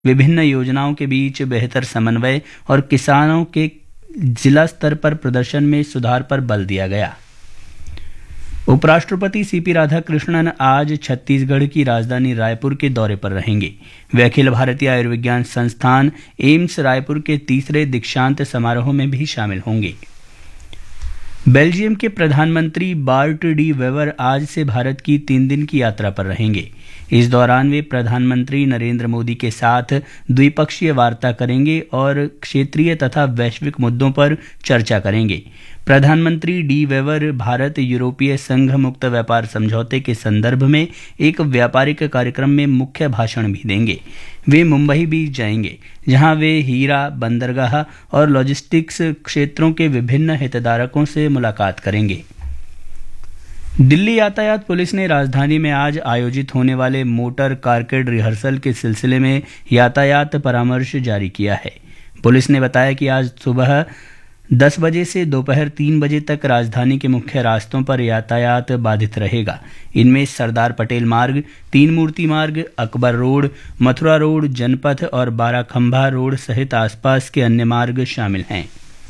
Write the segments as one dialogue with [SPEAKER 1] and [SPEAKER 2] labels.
[SPEAKER 1] विभिन्न योजनाओं के बीच बेहतर समन्वय और किसानों के जिला स्तर पर प्रदर्शन में सुधार पर बल दिया गया। उपराष्ट्रपति सीपी राधाकृष्णन आज छत्तीसगढ़ की राजधानी रायपुर के दौरे पर रहेंगे। वे अखिल भारतीय आयुर्विज्ञान संस्थान एम्स रायपुर के तीसरे दीक्षांत समारोह में भी शामिल होंगे। बेल्जियम के प्रधानमंत्री बार्ट डी वेवर आज से भारत की 3 दिन की यात्रा पर रहेंगे। इस दौरान वे प्रधानमंत्री नरेंद्र मोदी के साथ द्विपक्षीय वार्ता करेंगे और क्षेत्रीय तथा वैश्विक मुद्दों पर चर्चा करेंगे। प्रधानमंत्री डी वेवर भारत यूरोपीय संघ मुक्त व्यापार समझौते के संदर्भ में एक व्यापारिक कार्यक्रम में मुख्य भाषण भी देंगे। वे मुंबई भी जाएंगे, जहां वे हीरा, बंदरगाह और लॉजिस्टिक्स क्षेत्रों के विभिन्न हितधारकों से मुलाकात करेंगे। दिल्ली यातायात पुलिस ने राजधानी में आज आयोजित होने वाले मोटर कारकेड रिहर्सल के सिलसिले में यातायात परामर्श जारी किया है। पुलिस ने बताया कि आज सुबह 10 बजे से दोपहर 3 बजे तक राजधानी के मुख्य रास्तों पर यातायात बाधित रहेगा। इनमें सरदार पटेल मार्ग, 3 मूर्ति मार्ग, अकबर रोड, मथुरा रोड, जनपथ और बाराखंभा रोड सहित आसपास के अन्य मार्ग शामिल हैं।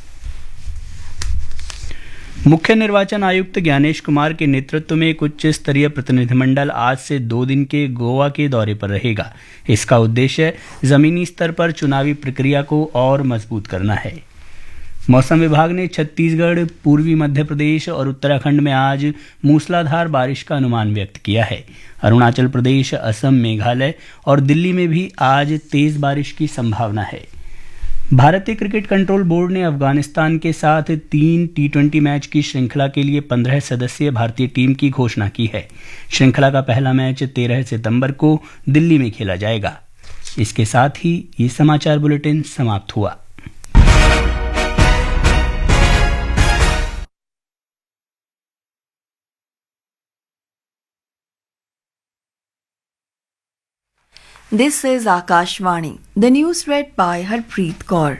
[SPEAKER 1] मुख्य निर्वाचन आयुक्त ज्ञानेश कुमार के नेतृत्व में एक उच्च स्तरीय प्रतिनिधिमंडल आज से 2 दिन के गोवा के दौरे पर रहेगा। इसका उद्देश्य जमीनी स्तर पर चुनावी प्रक्रिया को और मजबूत करना है। मौसम विभाग ने छत्तीसगढ़, पूर्वी मध्य प्रदेश और उत्तराखंड में आज मूसलाधार बारिश का अनुमान व्यक्त किया है। अरुणाचल प्रदेश, असम, मेघालय और दिल्ली में भी आज तेज बारिश की संभावना है। भारतीय क्रिकेट कंट्रोल बोर्ड ने अफगानिस्तान के साथ 3 T20 मैच की श्रृंखला के लिए 15 सदस्यीय भारतीय टीम की घोषणा की है। श्रृंखला का पहला मैच 13 सितंबर को दिल्ली में खेला जाएगा। इसके साथ ही ये समाचार बुलेटिन समाप्त हुआ।
[SPEAKER 2] This is Akashvani. The news read by Harpreet Kaur.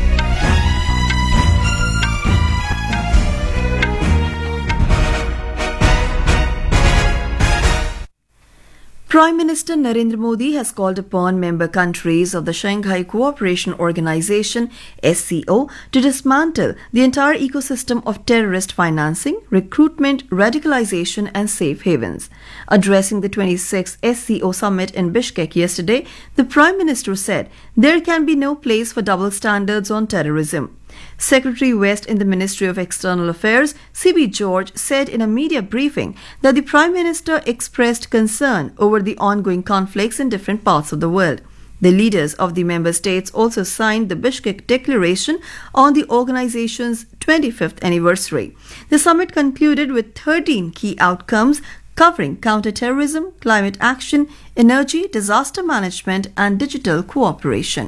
[SPEAKER 2] Prime Minister Narendra Modi has called upon member countries of the Shanghai Cooperation Organization (SCO) to dismantle the entire ecosystem of terrorist financing, recruitment, radicalization and safe havens. Addressing the 26th SCO summit in Bishkek yesterday, the Prime Minister said there can be no place for double standards on terrorism. Secretary West in the Ministry of External Affairs, C.B. George, said in a media briefing that the Prime Minister expressed concern over the ongoing conflicts in different parts of the world. The leaders of the member states also signed the Bishkek Declaration on the organization's 25th anniversary. The summit concluded with 13 key outcomes covering counter-terrorism, climate action, energy, disaster management and digital cooperation.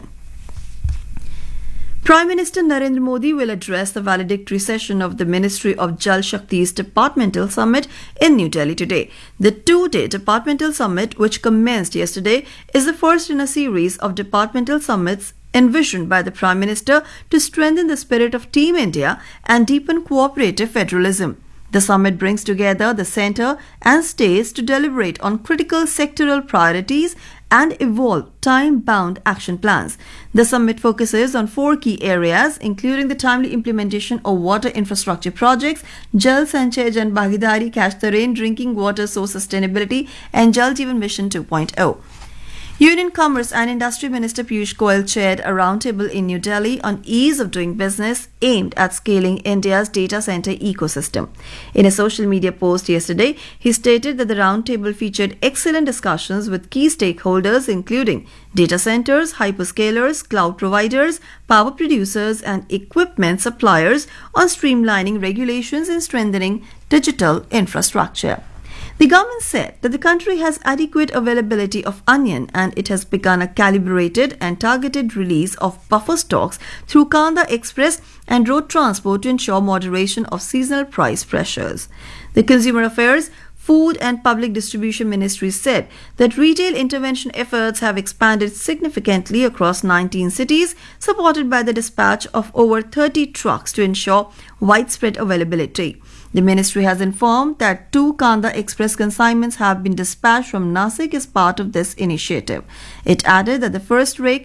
[SPEAKER 2] Prime Minister Narendra Modi will address the valedictory session of the Ministry of Jal Shakti's Departmental Summit in New Delhi today. The 2-day Departmental Summit, which commenced yesterday, is the first in a series of departmental summits envisioned by the Prime Minister to strengthen the spirit of Team India and deepen cooperative federalism. The summit brings together the centre and states to deliberate on critical sectoral priorities and evolve time-bound action plans. The summit focuses on 4 key areas, including the timely implementation of water infrastructure projects, Jal Sanchay Jan Bhagidari, Catch the Rain, Drinking Water Source Sustainability, and Jal Jeevan Mission 2.0. Union Commerce and Industry Minister Piyush Goyal chaired a roundtable in New Delhi on ease of doing business aimed at scaling India's data center ecosystem. In a social media post yesterday, he stated that the roundtable featured excellent discussions with key stakeholders including data centers, hyperscalers, cloud providers, power producers and equipment suppliers on streamlining regulations and strengthening digital infrastructure. The government said that the country has adequate availability of onion and it has begun a calibrated and targeted release of buffer stocks through Kanda Express and road transport to ensure moderation of seasonal price pressures. The Consumer Affairs, Food and Public Distribution Ministry said that retail intervention efforts have expanded significantly across 19 cities, supported by the dispatch of over 30 trucks to ensure widespread availability. The ministry has informed that 2 Kanda Express consignments have been dispatched from Nasik as part of this initiative. It added that the first rake